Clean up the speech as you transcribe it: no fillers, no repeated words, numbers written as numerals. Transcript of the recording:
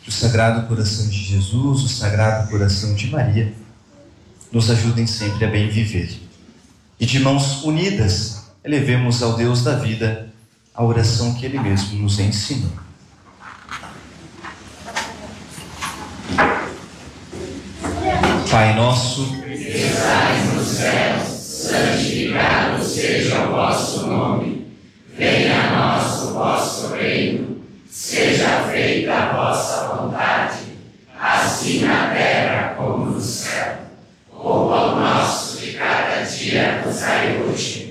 Que o Sagrado Coração de Jesus, o Sagrado Coração de Maria, nos ajudem sempre a bem viver. E de mãos unidas, elevemos ao Deus da vida a oração que Ele mesmo nos ensinou. Pai nosso, que estais nos céus, santificado seja o vosso nome. Venha a nós o vosso reino. Seja feita a vossa vontade, assim na terra como no céu. O pão nosso de cada dia nos dai hoje.